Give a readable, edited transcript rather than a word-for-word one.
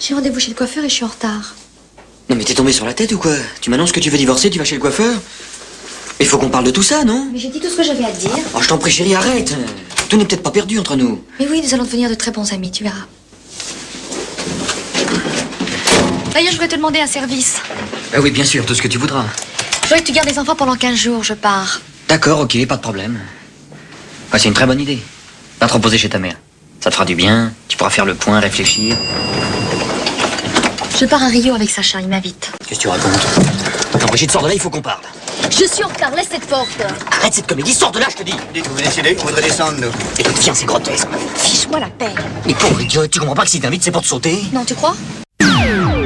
J'ai rendez-vous chez le coiffeur et je suis en retard. Non mais t'es tombé sur la tête ou quoi? Tu m'annonces que tu veux divorcer, tu vas chez le coiffeur? Il faut qu'on parle de tout ça, non? Mais j'ai dit tout ce que j'avais à te dire. Oh, je t'en prie, chérie, arrête. Tout n'est peut-être pas perdu entre nous. Mais oui, nous allons devenir de très bons amis, tu verras. D'ailleurs, je voudrais te demander un service. Ah oui, bien sûr, tout ce que tu voudras. Je voudrais que tu gardes les enfants pendant 15 jours, je pars. D'accord, ok, pas de problème. Ouais, c'est une très bonne idée. Va te reposer chez ta mère. Ça te fera du bien, tu pourras faire le point, réfléchir. Je pars à Rio avec Sacha, il m'invite. Qu'est-ce que tu racontes? Non, Brigitte, sors de là, il faut qu'on parle. Je suis en retard, laisse cette porte. Arrête cette comédie, sors de là, je te dis. Dites, vous décidez qu'on voudrait descendre, nous. Écoute, viens, c'est grotesque. Fiche-moi la paix. Mais pauvre idiote, tu comprends pas que si t'invites, c'est pour te sauter? Non, tu crois?